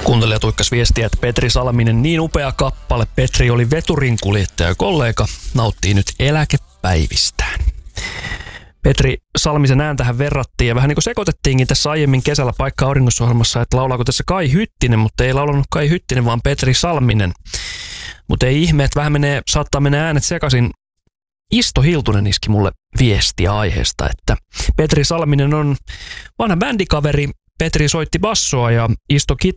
Kuuntelija tuikkas viestiä, että Petri Salminen, niin upea kappale. Petri oli veturinkuljettaja kollega, nauttii nyt eläkepäivistään. Petri Salmisen ääntähän verrattiin ja vähän niin kuin sekoitettiinkin tässä aiemmin kesällä Paikka auringossa-ohjelmassa, että laulaako tässä Kai Hyttinen, mutta ei laulanut Kai Hyttinen, vaan Petri Salminen. Mutta ei ihme, että vähän saattaa mennä äänet sekaisin. Isto Hiltunen iski mulle viestiä aiheesta, että Petri Salminen on vanha bändikaveri. Petri soitti bassoa ja Isto